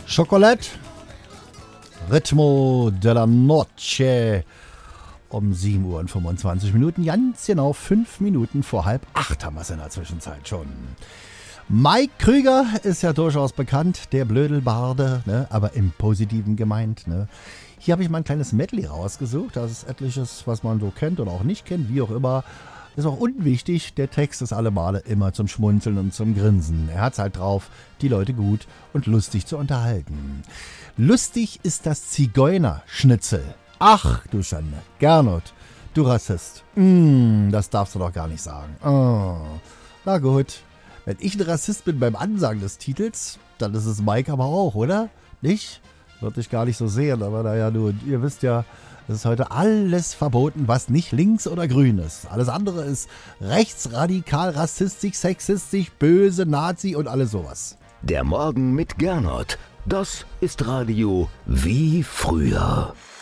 Chocolate, Ritmo de la Noche. Um 7 Uhr und 25 Minuten, ganz genau 5 Minuten vor 7:30 haben wir es in der Zwischenzeit schon. Mike Krüger ist ja durchaus bekannt, der Blödelbarde, ne? Aber im Positiven gemeint. Ne? Hier habe ich mal ein kleines Medley rausgesucht. Das ist etliches, was man so kennt oder auch nicht kennt, wie auch immer. Ist auch unwichtig, der Text ist alle Male immer zum Schmunzeln und zum Grinsen. Er hat es halt drauf, die Leute gut und lustig zu unterhalten. Lustig ist das Zigeunerschnitzel. Ach, du Schande. Gernot, du Rassist. Das darfst du doch gar nicht sagen. Oh. Na gut. Wenn ich ein Rassist bin beim Ansagen des Titels, dann ist es Mike aber auch, oder? Nicht? Würde ich gar nicht so sehen, aber naja, ihr wisst ja, es ist heute alles verboten, was nicht links oder grün ist. Alles andere ist rechtsradikal, rassistisch, sexistisch, böse, Nazi und alles sowas. Der Morgen mit Gernot. Das ist Radio wie früher.